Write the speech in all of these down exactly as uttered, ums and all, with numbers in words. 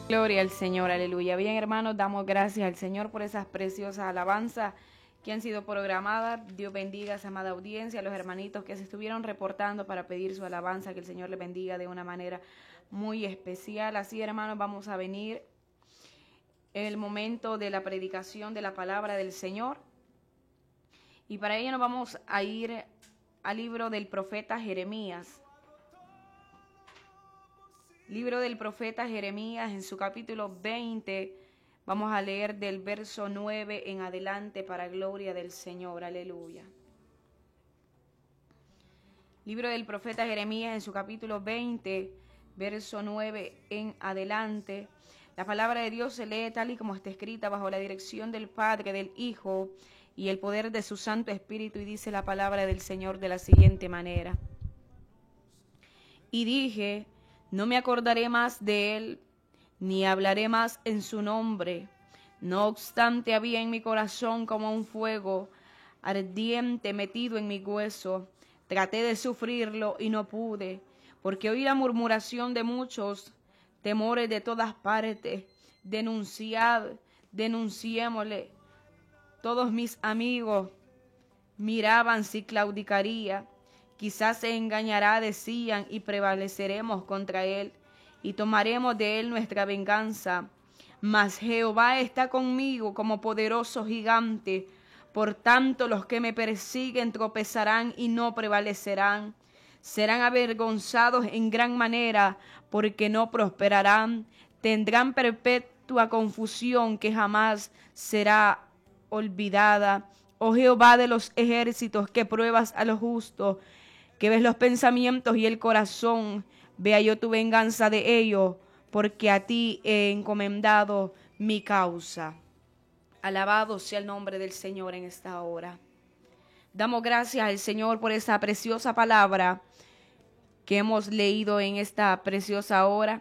Gloria al Señor, aleluya. Bien, hermanos, damos gracias al Señor por esas preciosas alabanzas que han sido programadas. Dios bendiga a esa amada audiencia, a los hermanitos que se estuvieron reportando para pedir su alabanza, que el Señor les bendiga de una manera muy especial. Así, hermanos, vamos a venir en el momento de la predicación de la palabra del Señor. Y para ello nos vamos a ir al libro del profeta Jeremías. Libro del profeta Jeremías, en su capítulo veinte, vamos a leer del verso nueve en adelante para gloria del Señor, aleluya. Libro del profeta Jeremías, en su capítulo veinte, verso nueve en adelante. La palabra de Dios se lee tal y como está escrita bajo la dirección del Padre, del Hijo y el poder de su Santo Espíritu, y dice la palabra del Señor de la siguiente manera. Y dije: no me acordaré más de él, ni hablaré más en su nombre. No obstante, había en mi corazón como un fuego ardiente metido en mi hueso. Traté de sufrirlo y no pude, porque oí la murmuración de muchos, temores de todas partes. Denunciad, denunciémosle. Todos mis amigos miraban si claudicaría. Quizás se engañará, decían, y prevaleceremos contra él, y tomaremos de él nuestra venganza. Mas Jehová está conmigo como poderoso gigante. Por tanto, los que me persiguen tropezarán y no prevalecerán. Serán avergonzados en gran manera, porque no prosperarán. Tendrán perpetua confusión que jamás será olvidada. Oh Jehová de los ejércitos, que pruebas a los justos, que ves los pensamientos y el corazón, vea yo tu venganza de ellos, porque a ti he encomendado mi causa. Alabado sea el nombre del Señor en esta hora. Damos gracias al Señor por esa preciosa palabra que hemos leído en esta preciosa hora.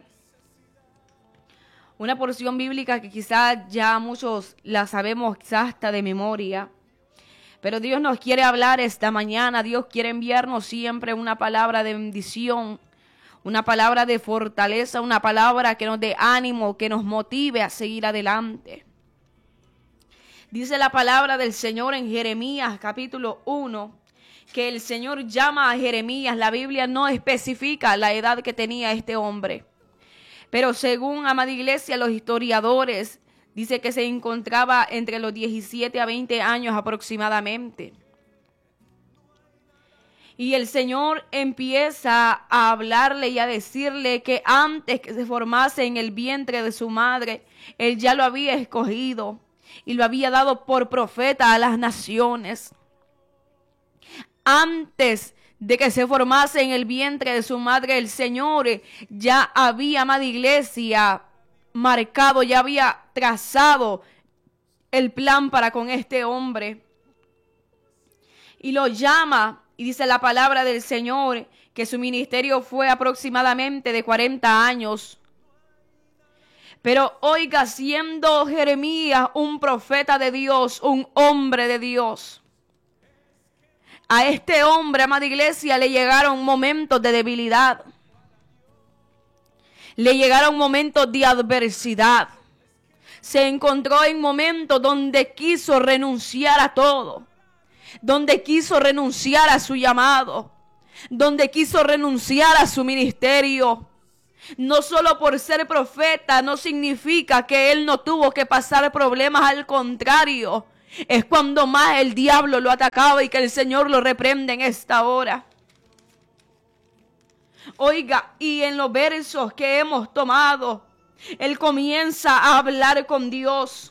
Una porción bíblica que quizás ya muchos la sabemos quizás hasta de memoria. Pero Dios nos quiere hablar esta mañana. Dios quiere enviarnos siempre una palabra de bendición, una palabra de fortaleza, una palabra que nos dé ánimo, que nos motive a seguir adelante. Dice la palabra del Señor en Jeremías capítulo uno, que el Señor llama a Jeremías. La Biblia no especifica la edad que tenía este hombre, pero según, amada iglesia, los historiadores dice que se encontraba entre los diecisiete a veinte años aproximadamente. Y el Señor empieza a hablarle y a decirle que antes que se formase en el vientre de su madre, Él ya lo había escogido y lo había dado por profeta a las naciones. Antes de que se formase en el vientre de su madre, el Señor ya había, amada iglesia, marcado, ya había trazado el plan para con este hombre. Y lo llama, y dice la palabra del Señor que su ministerio fue aproximadamente de cuarenta años. Pero oiga, siendo Jeremías un profeta de Dios, un hombre de Dios, a este hombre, amada iglesia, le llegaron momentos de debilidad. Le llegaron momentos de adversidad. Se encontró en momentos donde quiso renunciar a todo. Donde quiso renunciar a su llamado. Donde quiso renunciar a su ministerio. No solo por ser profeta, no significa que él no tuvo que pasar problemas. Al contrario, es cuando más el diablo lo atacaba y que el Señor lo reprende en esta hora. Oiga, y en los versos que hemos tomado, él comienza a hablar con Dios.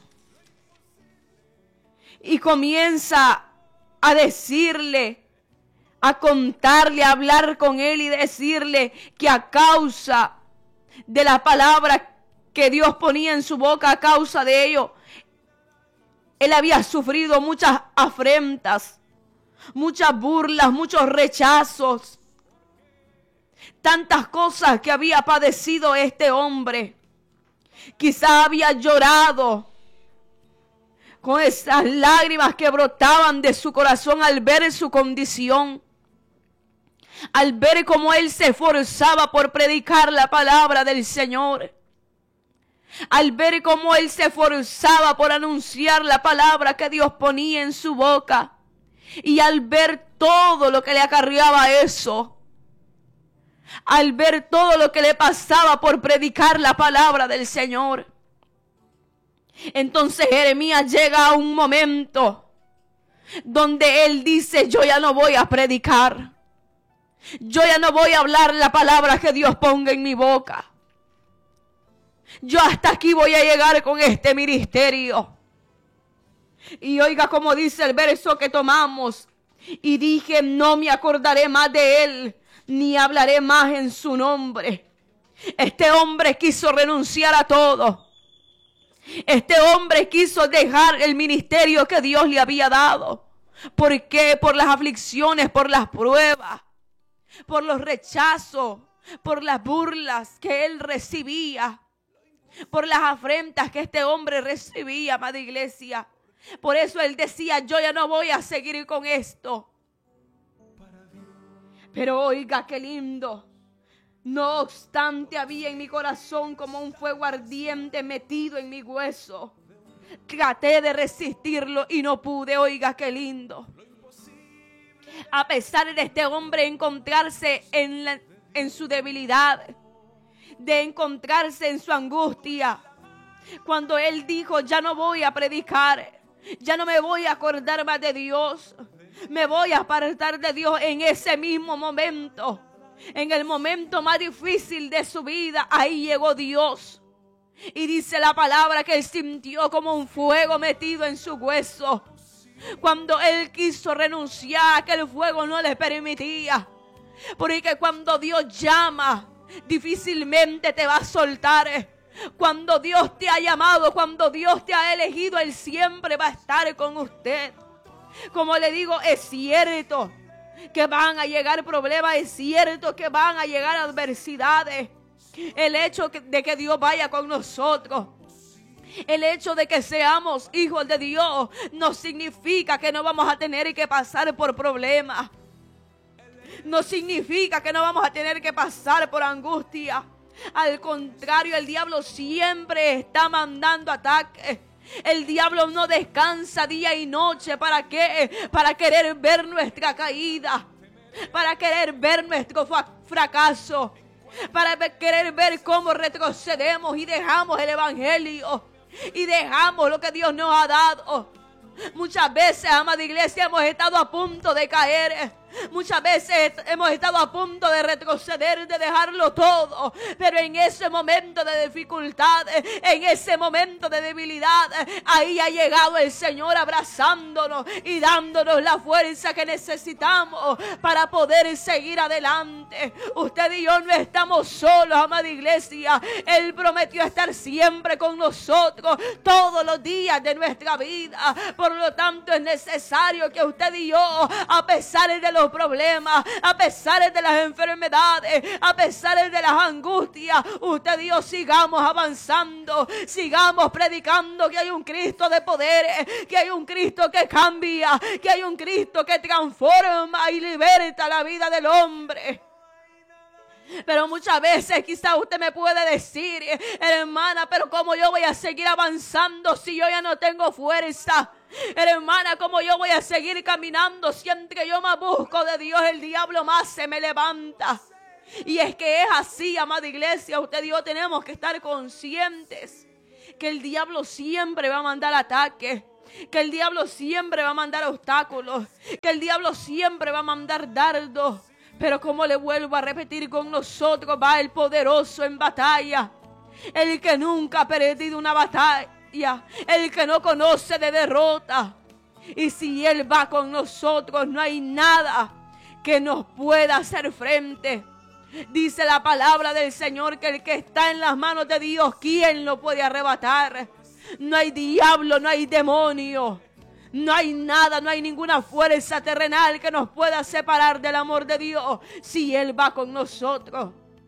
Y comienza a decirle, a contarle, a hablar con él y decirle que a causa de la palabra que Dios ponía en su boca, a causa de ello, él había sufrido muchas afrentas, muchas burlas, muchos rechazos. Tantas cosas que había padecido este hombre. Quizá había llorado con esas lágrimas que brotaban de su corazón al ver su condición. Al ver cómo él se esforzaba por predicar la palabra del Señor. al ver cómo él se esforzaba por anunciar la palabra que Dios ponía en su boca, y al ver todo lo que le acarreaba eso, al ver todo lo que le pasaba por predicar la palabra del Señor, entonces Jeremías llega a un momento donde él dice: yo ya no voy a predicar, yo ya no voy a hablar la palabra que Dios ponga en mi boca. Yo hasta aquí voy a llegar con este ministerio. Y oiga como dice el verso que tomamos: y dije, no me acordaré más de él, ni hablaré más en su nombre. Este hombre quiso renunciar a todo. Este hombre quiso dejar el ministerio que Dios le había dado. ¿Por qué? Por las aflicciones, por las pruebas, por los rechazos, por las burlas que él recibía, por las afrentas que este hombre recibía, amada iglesia. Por eso él decía: yo ya no voy a seguir con esto. Pero oiga qué lindo. No obstante, había en mi corazón como un fuego ardiente metido en mi hueso. Traté de resistirlo y no pude. Oiga qué lindo. A pesar de este hombre encontrarse en, la, en su debilidad, de encontrarse en su angustia, cuando él dijo: ya no voy a predicar, ya no me voy a acordar más de Dios, me voy a apartar de Dios, en ese mismo momento, en el momento más difícil de su vida, ahí llegó Dios. Y dice la palabra que él sintió como un fuego metido en su hueso. Cuando él quiso renunciar, que el fuego no le permitía. Porque cuando Dios llama, difícilmente te va a soltar. Cuando Dios te ha llamado, cuando Dios te ha elegido, Él siempre va a estar con usted. Como le digo, es cierto que van a llegar problemas, es cierto que van a llegar adversidades. El hecho de que Dios vaya con nosotros, el hecho de que seamos hijos de Dios, no significa que no vamos a tener que pasar por problemas. No significa que no vamos a tener que pasar por angustia. Al contrario, el diablo siempre está mandando ataques. El diablo no descansa día y noche. ¿Para qué? Para querer ver nuestra caída, para querer ver nuestro fracaso, para querer ver cómo retrocedemos y dejamos el evangelio y dejamos lo que Dios nos ha dado. Muchas veces, amada iglesia, hemos estado a punto de caer. Muchas veces hemos estado a punto de retroceder, de dejarlo todo. Pero en ese momento de dificultad, en ese momento de debilidad, ahí ha llegado el Señor abrazándonos y dándonos la fuerza que necesitamos para poder seguir adelante. Usted y yo no estamos solos, amada iglesia. Él prometió estar siempre con nosotros todos los días de nuestra vida. Por lo tanto, es necesario que usted y yo, a pesar de los problemas, a pesar de las enfermedades, a pesar de las angustias, usted y yo sigamos avanzando, sigamos predicando que hay un Cristo de poder, que hay un Cristo que cambia, que hay un Cristo que transforma y liberta la vida del hombre. Pero muchas veces quizá usted me puede decir: hermana, pero ¿cómo yo voy a seguir avanzando si yo ya no tengo fuerza? Hermana, ¿cómo yo voy a seguir caminando si entre yo más busco de Dios, el diablo más se me levanta? Y es que es así, amada iglesia. Usted y yo tenemos que estar conscientes que el diablo siempre va a mandar ataques, que el diablo siempre va a mandar obstáculos, que el diablo siempre va a mandar dardos. Pero como le vuelvo a repetir, con nosotros va el poderoso en batalla, el que nunca ha perdido una batalla, el que no conoce de derrota. Y si Él va con nosotros, no hay nada que nos pueda hacer frente. Dice la palabra del Señor que el que está en las manos de Dios, ¿quién lo puede arrebatar? No hay diablo, no hay demonio, no hay nada, no hay ninguna fuerza terrenal que nos pueda separar del amor de Dios si Él va con nosotros.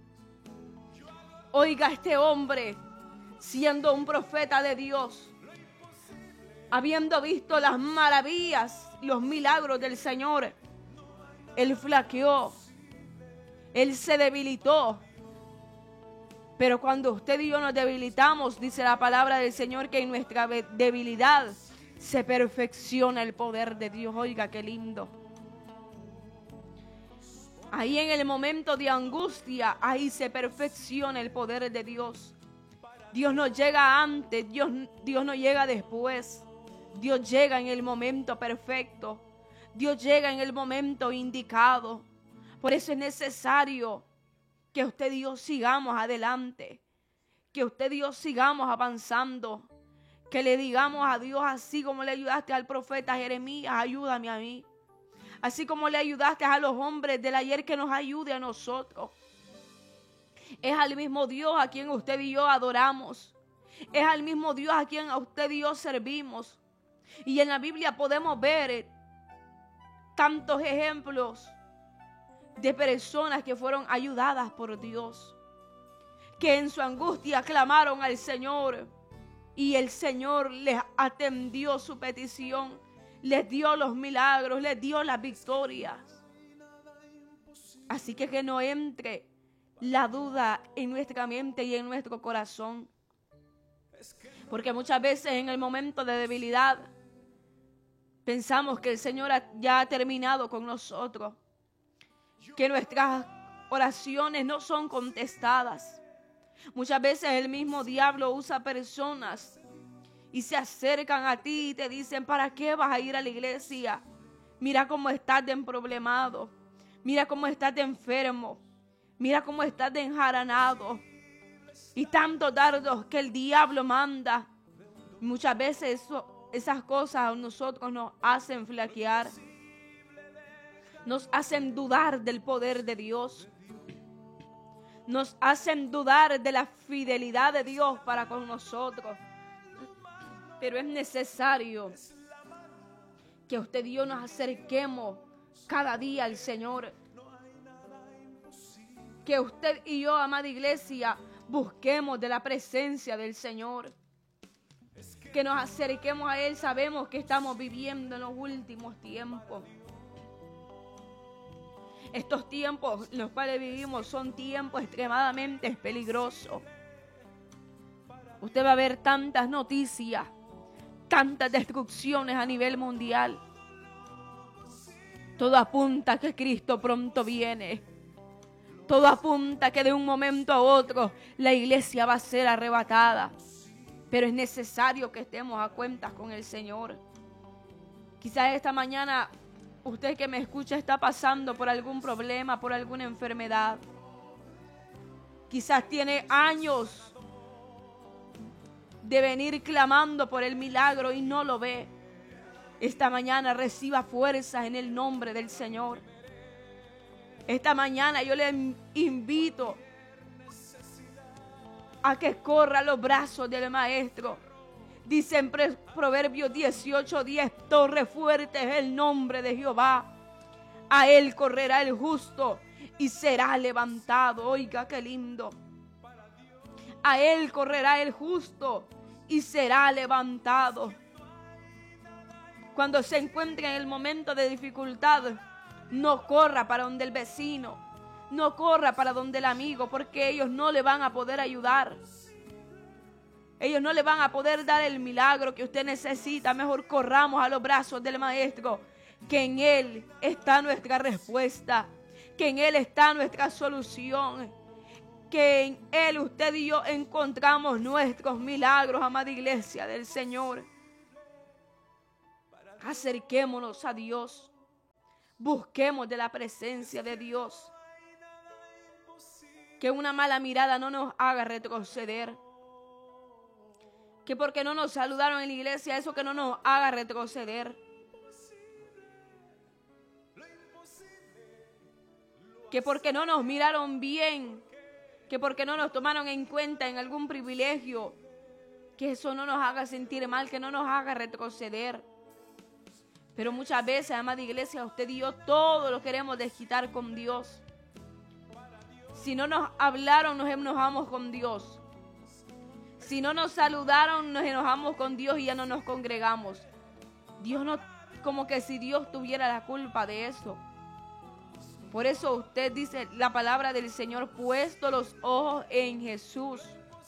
Oiga, este hombre, siendo un profeta de Dios, habiendo visto las maravillas, los milagros del Señor, él flaqueó, él se debilitó. Pero cuando usted y yo nos debilitamos, dice la palabra del Señor, que en nuestra debilidad se perfecciona el poder de Dios. Oiga, qué lindo. Ahí en el momento de angustia, ahí se perfecciona el poder de Dios. Dios no llega antes, Dios, Dios no llega después. Dios llega en el momento perfecto. Dios llega en el momento indicado. Por eso es necesario que usted y yo sigamos adelante. Que usted y yo sigamos avanzando. Que le digamos a Dios, así como le ayudaste al profeta Jeremías, ayúdame a mí. Así como le ayudaste a los hombres del ayer, que nos ayude a nosotros. Es al mismo Dios a quien usted y yo adoramos. Es al mismo Dios a quien a usted y yo servimos. Y en la Biblia podemos ver tantos ejemplos de personas que fueron ayudadas por Dios, que en su angustia clamaron al Señor y el Señor les atendió su petición, les dio los milagros, les dio las victorias. Así que que no entre la duda en nuestra mente y en nuestro corazón, porque muchas veces en el momento de debilidad pensamos que el Señor ya ha terminado con nosotros, que nuestras oraciones no son contestadas. Muchas veces el mismo diablo usa personas y se acercan a ti y te dicen, ¿para qué vas a ir a la iglesia? Mira cómo estás de emproblemado, mira cómo estás de enfermo, mira cómo estás de enjaranado. Y tantos dardos que el diablo manda. Muchas veces eso, esas cosas a nosotros nos hacen flaquear. Nos hacen dudar del poder de Dios. Nos hacen dudar de la fidelidad de Dios para con nosotros. Pero es necesario que usted y yo nos acerquemos cada día al Señor. Que usted y yo, amada iglesia, busquemos de la presencia del Señor. Que nos acerquemos a Él. Sabemos que estamos viviendo en los últimos tiempos. Estos tiempos en los cuales vivimos son tiempos extremadamente peligrosos. Usted va a ver tantas noticias, tantas destrucciones a nivel mundial. Todo apunta a que Cristo pronto viene. Todo apunta a que de un momento a otro la iglesia va a ser arrebatada. Pero es necesario que estemos a cuentas con el Señor. Quizás esta mañana usted que me escucha está pasando por algún problema, por alguna enfermedad. Quizás tiene años de venir clamando por el milagro y no lo ve. Esta mañana reciba fuerzas en el nombre del Señor. Esta mañana yo le invito a que corra a los brazos del Maestro. Dice en Proverbios dieciocho diez, torre fuerte es el nombre de Jehová. A él correrá el justo y será levantado. Oiga, qué lindo. A él correrá el justo y será levantado. Cuando se encuentre en el momento de dificultad, no corra para donde el vecino, no corra para donde el amigo, porque ellos no le van a poder ayudar. Ellos no le van a poder dar el milagro que usted necesita. Mejor corramos a los brazos del Maestro, que en Él está nuestra respuesta, que en Él está nuestra solución, que en Él usted y yo encontramos nuestros milagros, amada iglesia del Señor. Acerquémonos a Dios, busquemos de la presencia de Dios, que una mala mirada no nos haga retroceder, que porque no nos saludaron en la iglesia, eso que no nos haga retroceder, que porque no nos miraron bien, que porque no nos tomaron en cuenta en algún privilegio, que eso no nos haga sentir mal, que no nos haga retroceder. Pero muchas veces, amada iglesia, usted y yo todo lo queremos desquitar con Dios. Si no nos hablaron, nos enojamos con Dios. Si no nos saludaron, nos enojamos con Dios y ya no nos congregamos. Dios no, como que si Dios tuviera la culpa de eso. Por eso usted dice la palabra del Señor, puesto los ojos en Jesús.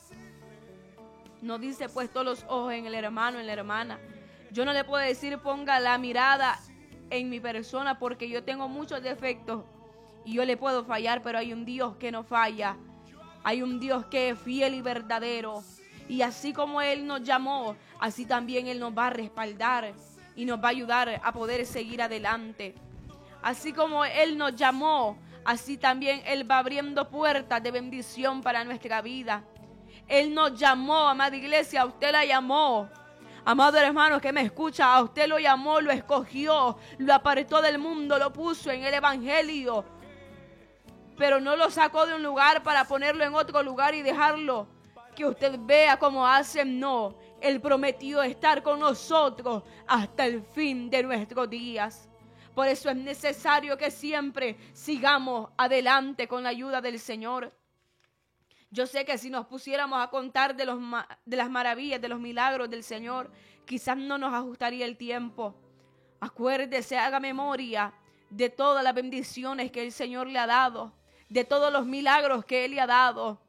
No dice puesto los ojos en el hermano, en la hermana. Yo no le puedo decir ponga la mirada en mi persona porque yo tengo muchos defectos y yo le puedo fallar, pero hay un Dios que no falla. Hay un Dios que es fiel y verdadero. Y así como Él nos llamó, así también Él nos va a respaldar y nos va a ayudar a poder seguir adelante. Así como Él nos llamó, así también Él va abriendo puertas de bendición para nuestra vida. Él nos llamó, amada iglesia, a usted la llamó. Amado hermano que me escucha, a usted lo llamó, lo escogió, lo apartó del mundo, lo puso en el evangelio. Pero no lo sacó de un lugar para ponerlo en otro lugar y dejarlo que usted vea cómo hacen. No, Él prometió estar con nosotros hasta el fin de nuestros días. Por eso es necesario que siempre sigamos adelante con la ayuda del Señor. Yo sé que si nos pusiéramos a contar de, los, de las maravillas, de los milagros del Señor, quizás no nos ajustaría el tiempo. Acuérdese, haga memoria de todas las bendiciones que el Señor le ha dado, de todos los milagros que Él le ha dado,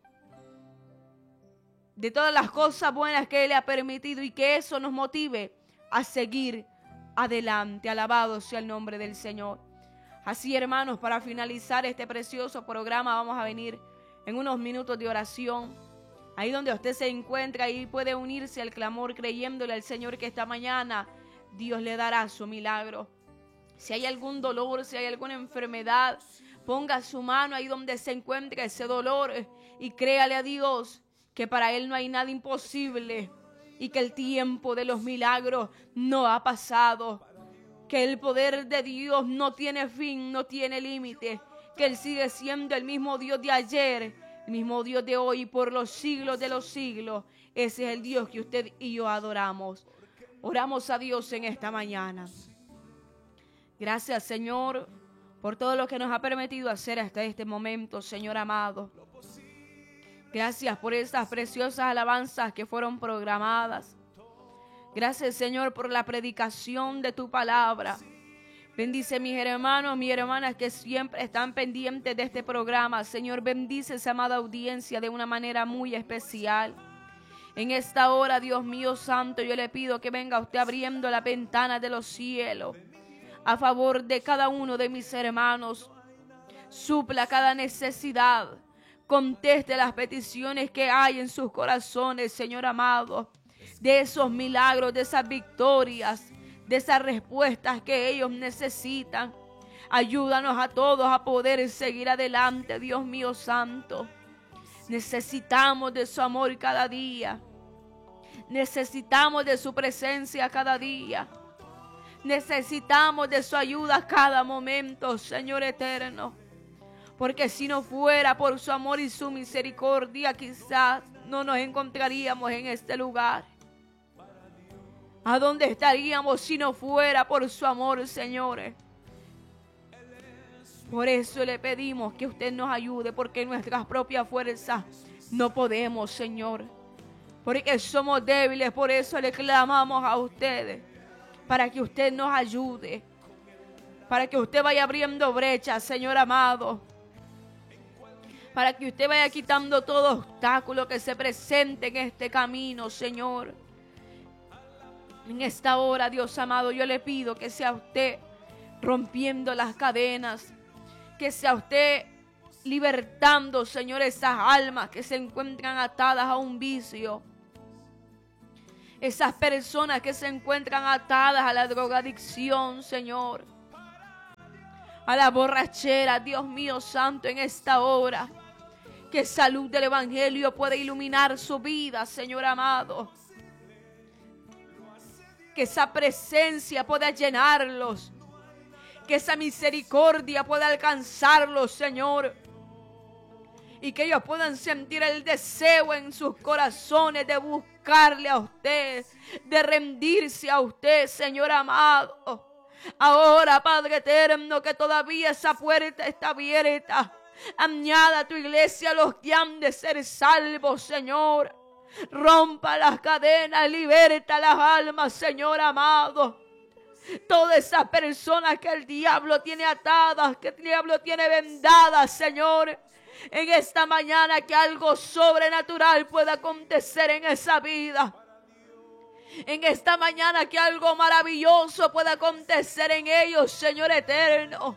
de todas las cosas buenas que Él le ha permitido y que eso nos motive a seguir adelante. Alabado sea el nombre del Señor. Así, hermanos, para finalizar este precioso programa vamos a venir en unos minutos de oración. Ahí donde usted se encuentra, ahí puede unirse al clamor creyéndole al Señor que esta mañana Dios le dará su milagro. Si hay algún dolor, si hay alguna enfermedad, ponga su mano ahí donde se encuentra ese dolor y créale a Dios que para Él no hay nada imposible y que el tiempo de los milagros no ha pasado, que el poder de Dios no tiene fin, no tiene límite, que Él sigue siendo el mismo Dios de ayer, el mismo Dios de hoy y por los siglos de los siglos. Ese es el Dios que usted y yo adoramos. Oramos a Dios en esta mañana. Gracias, Señor, por todo lo que nos ha permitido hacer hasta este momento, Señor amado. Gracias por estas preciosas alabanzas que fueron programadas. Gracias, Señor, por la predicación de tu palabra. Bendice mis hermanos, mis hermanas que siempre están pendientes de este programa. Señor, bendice esa amada audiencia de una manera muy especial. En esta hora, Dios mío santo, yo le pido que venga usted abriendo la ventana de los cielos a favor de cada uno de mis hermanos. Supla cada necesidad. Conteste las peticiones que hay en sus corazones, Señor amado. De esos milagros, de esas victorias, de esas respuestas que ellos necesitan. Ayúdanos a todos a poder seguir adelante, Dios mío santo. Necesitamos de su amor cada día. Necesitamos de su presencia cada día. Necesitamos de su ayuda cada momento, Señor eterno. Porque si no fuera por su amor y su misericordia, quizás no nos encontraríamos en este lugar. ¿A dónde estaríamos si no fuera por su amor, señores? Por eso le pedimos que usted nos ayude, porque en nuestras propias fuerzas no podemos, Señor. Porque somos débiles, por eso le clamamos a ustedes, para que usted nos ayude, para que usted vaya abriendo brechas, Señor amado, para que usted vaya quitando todo obstáculo que se presente en este camino, Señor. En esta hora, Dios amado, yo le pido que sea usted rompiendo las cadenas, que sea usted libertando, Señor, esas almas que se encuentran atadas a un vicio, esas personas que se encuentran atadas a la drogadicción, Señor, a la borrachera. Dios mío santo, en esta hora, que esa luz del evangelio pueda iluminar su vida, Señor amado. Que esa presencia pueda llenarlos. Que esa misericordia pueda alcanzarlos, Señor. Y que ellos puedan sentir el deseo en sus corazones de buscarle a usted, de rendirse a usted, Señor amado. Ahora, Padre eterno, que todavía esa puerta está abierta. Añada a tu iglesia los que han de ser salvos, Señor. Rompa las cadenas, liberta las almas, Señor amado. Todas esas personas que el diablo tiene atadas, que el diablo tiene vendadas, Señor. En esta mañana que algo sobrenatural pueda acontecer en esa vida. En esta mañana que algo maravilloso pueda acontecer en ellos, Señor eterno.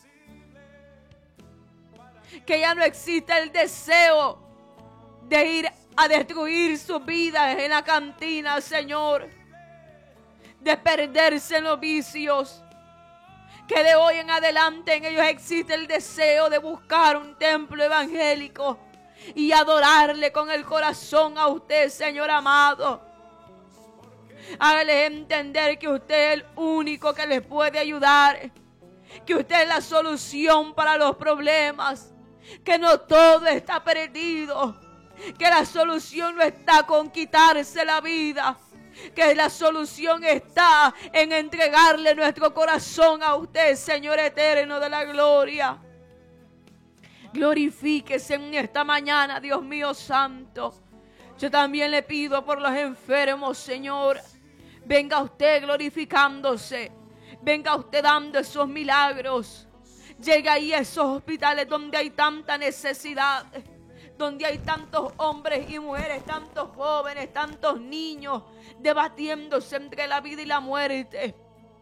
Que ya no exista el deseo de ir a destruir sus vidas en la cantina, Señor. De perderse en los vicios. Que de hoy en adelante en ellos existe el deseo de buscar un templo evangélico y adorarle con el corazón a usted, Señor amado. Hágale entender que usted es el único que les puede ayudar. Que usted es la solución para los problemas. Que no todo está perdido. Que la solución no está con quitarse la vida. Que la solución está en entregarle nuestro corazón a usted, Señor eterno de la gloria. Glorifíquese en esta mañana, Dios mío santo. Yo también le pido por los enfermos, Señor. Venga usted glorificándose. Venga usted dando esos milagros. Llega ahí a esos hospitales donde hay tanta necesidad. Donde hay tantos hombres y mujeres, tantos jóvenes, tantos niños debatiéndose entre la vida y la muerte.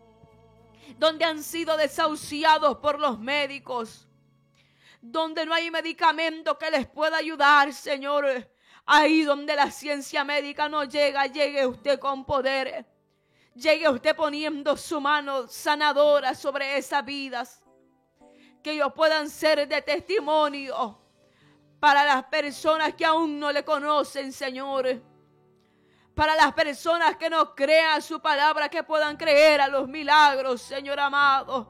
Donde han sido desahuciados por los médicos. Donde no hay medicamento que les pueda ayudar, Señor. Ahí donde la ciencia médica no llega, llegue usted con poder. Llegue usted poniendo su mano sanadora sobre esas vidas. Que ellos puedan ser de testimonio para las personas que aún no le conocen, Señor. Para las personas que no crean su palabra, que puedan creer a los milagros, Señor amado.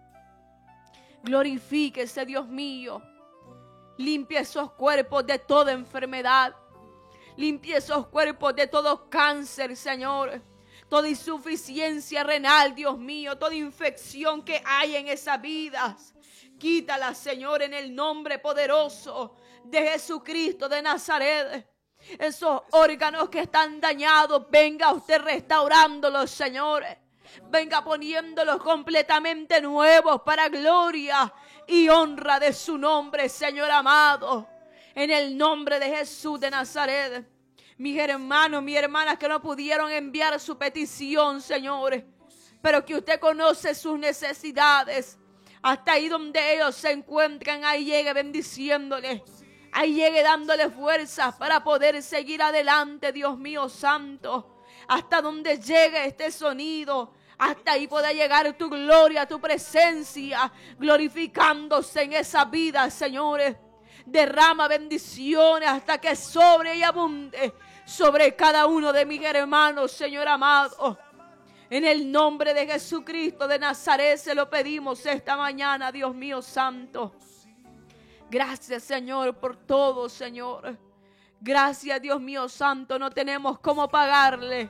Glorifíquese, Dios mío. Limpie esos cuerpos de toda enfermedad. Limpie esos cuerpos de todo cáncer, Señor. Toda insuficiencia renal, Dios mío. Toda infección que hay en esas vidas. Quítala, Señor, en el nombre poderoso de Jesucristo de Nazaret. Esos órganos que están dañados, venga usted restaurándolos, Señor. Venga poniéndolos completamente nuevos para gloria y honra de su nombre, Señor amado. En el nombre de Jesús de Nazaret. Mis hermanos, mis hermanas que no pudieron enviar su petición, Señor, pero que usted conoce sus necesidades. Hasta ahí donde ellos se encuentran, ahí llegue bendiciéndoles. Ahí llegue dándole fuerzas para poder seguir adelante, Dios mío santo. Hasta donde llegue este sonido, hasta ahí pueda llegar tu gloria, tu presencia, glorificándose en esa vida, señores. Derrama bendiciones hasta que sobre y abunde sobre cada uno de mis hermanos, Señor amado. En el nombre de Jesucristo de Nazaret se lo pedimos esta mañana, Dios mío santo. Gracias, Señor, por todo, Señor. Gracias, Dios mío santo. No tenemos cómo pagarle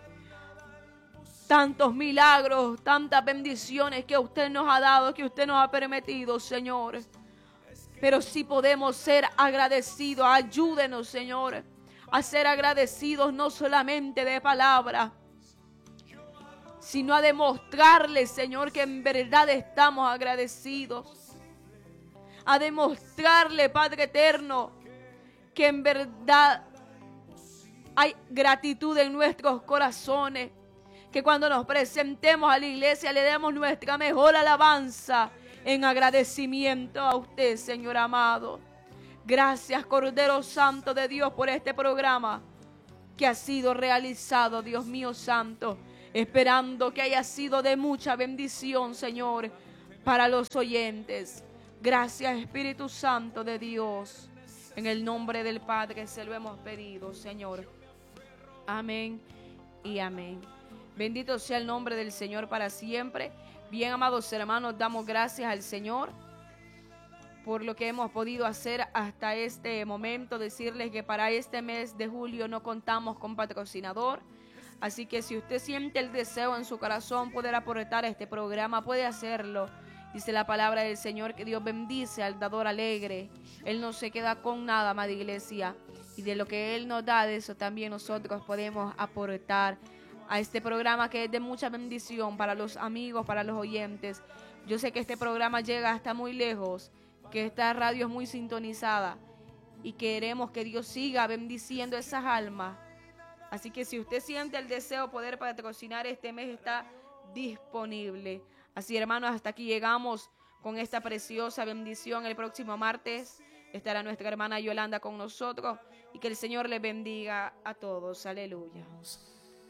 tantos milagros, tantas bendiciones que usted nos ha dado, que usted nos ha permitido, Señor. Pero sí podemos ser agradecidos. Ayúdenos, Señor, a ser agradecidos no solamente de palabra, sino a demostrarle, Señor, que en verdad estamos agradecidos. A demostrarle, Padre eterno, que en verdad hay gratitud en nuestros corazones. Que cuando nos presentemos a la iglesia le demos nuestra mejor alabanza en agradecimiento a usted, Señor amado. Gracias, Cordero Santo de Dios, por este programa que ha sido realizado, Dios mío santo. Esperando que haya sido de mucha bendición, Señor, para los oyentes. Gracias, Espíritu Santo de Dios. En el nombre del Padre se lo hemos pedido, Señor. Amén y amén. Bendito sea el nombre del Señor para siempre. Bien, amados hermanos, damos gracias al Señor por lo que hemos podido hacer hasta este momento. Decirles que para este mes de julio no contamos con patrocinador. Así que si usted siente el deseo en su corazón poder aportar a este programa, puede hacerlo. Dice la palabra del Señor que Dios bendice al dador alegre. Él no se queda con nada, amada iglesia. Y de lo que Él nos da, de eso también nosotros podemos aportar a este programa que es de mucha bendición para los amigos, para los oyentes. Yo sé que este programa llega hasta muy lejos, que esta radio es muy sintonizada y queremos que Dios siga bendiciendo esas almas. Así que si usted siente el deseo de poder patrocinar este mes, está disponible. Así, hermanos, hasta aquí llegamos con esta preciosa bendición. El próximo martes estará nuestra hermana Yolanda con nosotros y que el Señor les bendiga a todos. Aleluya.